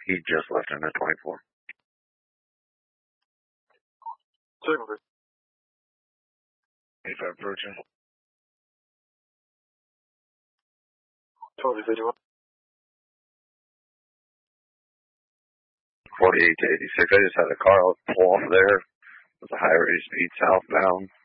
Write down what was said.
He just left in a 24. Second. 85 approaching. 2051. 48 to 86. I just had a car pull off there with a high rate of speed southbound.